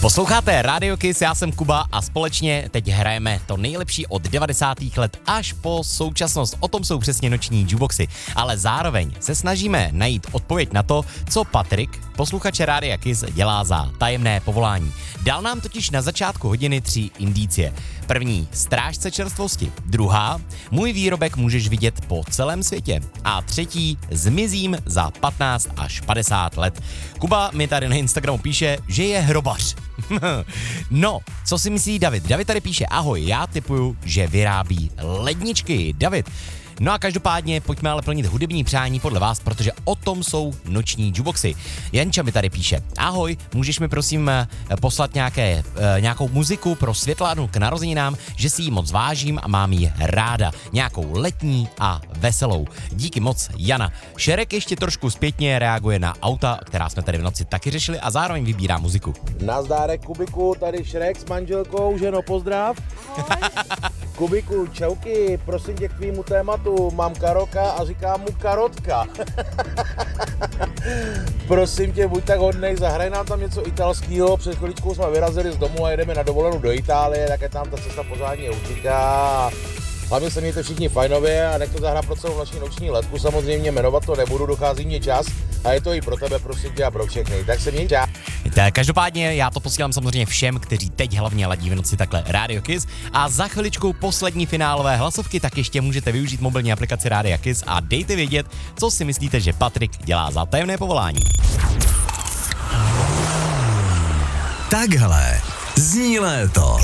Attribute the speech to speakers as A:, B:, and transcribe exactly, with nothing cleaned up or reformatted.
A: Posloucháte Radio Kiss, já jsem Kuba a společně teď hrajeme to nejlepší od devadesátých let až po současnost. O tom jsou přesně noční jukeboxy, ale zároveň se snažíme najít odpověď na to, co Patrik, posluchač Rádia Kiss, dělá za tajemné povolání. Dal nám totiž na začátku hodiny tři indicie. První, strážce čerstvosti. Druhá, můj výrobek můžeš vidět po celém světě. A třetí, zmizím za patnáct až padesát let. Kuba mi tady na Instagramu píše, že je hrobař. No, co si myslí David? David tady píše, ahoj, já tipuju, že vyrábí ledničky. David. No a každopádně pojďme ale plnit hudební přání podle vás, protože o tom jsou noční jukeboxy. Janča mi tady píše, ahoj, můžeš mi prosím poslat nějaké, nějakou muziku pro Světlanu k narozeninám, že si ji moc vážím a mám ji ráda. Nějakou letní a veselou. Díky moc, Jana. Šerek ještě trošku zpětně reaguje na auta, která jsme tady v noci taky řešili a zároveň vybírá muziku.
B: Nazdárek Kubiku, tady Šrek s manželkou, ženo pozdrav. Kubiku, čauky, prosím tě k tvýmu tématu, mám Karoka a říkám mu Karotka. Prosím tě, buď tak hodnej, zahraj nám tam něco italského, před chviličkou jsme vyrazili z domu a jedeme na dovolenou do Itálie, tak je tam ta cesta pořádně utíká. Hlavně se mějte všichni fajnově a nech to zahrát pro celou naši noční letku, samozřejmě jmenovat to nebudu, dochází mě čas a je to i pro tebe, prosím tě a pro všechny, tak se měj čas.
A: Každopádně já to posílám samozřejmě všem, kteří teď hlavně ladí v noci takhle Radio Kiss a za chviličku poslední finálové hlasovky, tak ještě můžete využít mobilní aplikaci Radio Kiss a dejte vědět, co si myslíte, že Patrik dělá za tajemné povolání.
C: Takhle zní léto.